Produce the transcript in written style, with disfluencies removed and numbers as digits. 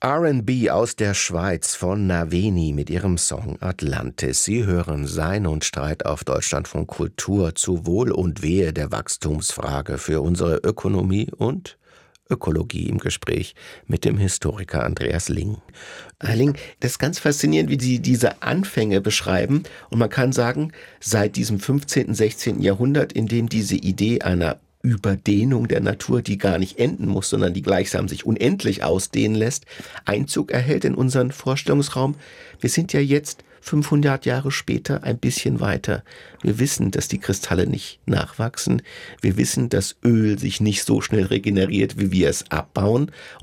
R&B aus der Schweiz von Naveni mit ihrem Song Atlantis. Sie hören Sein und Streit auf Deutschlandfunk Kultur zu Wohl und Wehe der Wachstumsfrage für unsere Ökonomie und Ökologie im Gespräch mit dem Historiker Andreas Ling. Herr Ling, das ist ganz faszinierend, wie Sie diese Anfänge beschreiben. Und man kann sagen, seit diesem 15., 16. Jahrhundert, in dem diese Idee einer Überdehnung der Natur, die gar nicht enden muss, sondern die gleichsam sich unendlich ausdehnen lässt, Einzug erhält in unseren Vorstellungsraum. Wir sind ja jetzt 500 Jahre später ein bisschen weiter. Wir wissen, dass die Kristalle nicht nachwachsen. Wir wissen, dass Öl sich nicht so schnell regeneriert, wie wir es abbauen.